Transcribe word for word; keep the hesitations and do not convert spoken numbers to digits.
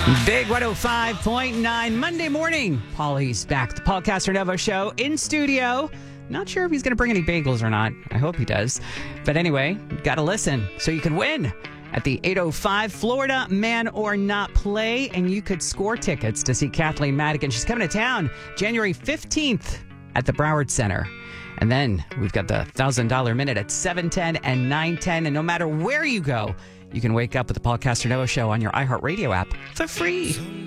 Big one oh five point nine Monday morning. Paulie's back. The Paul Castronovo Show in studio. Not sure if he's going to bring any bagels or not. I hope he does. But anyway, got to listen so you can win at the eight oh five Florida Man or Not Play. And you could score tickets to see Kathleen Madigan. She's coming to town January fifteenth at the Broward Center. And then we've got the one thousand dollars minute at seven ten and nine ten. And no matter where you go, you can wake up with the Paul Castronovo Show on your iHeartRadio app for free.